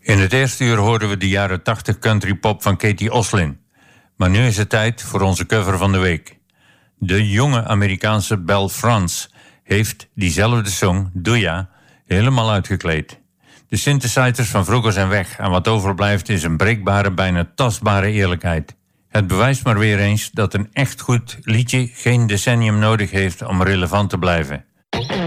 In het eerste uur hoorden we de jaren 80 country pop van Katie Oslin. Maar nu is het tijd voor onze cover van de week. De jonge Amerikaanse Belle France heeft diezelfde song, Doe Ja, helemaal uitgekleed. De synthesizers van vroeger zijn weg en wat overblijft is een breekbare, bijna tastbare eerlijkheid. Het bewijst maar weer eens dat een echt goed liedje geen decennium nodig heeft om relevant te blijven.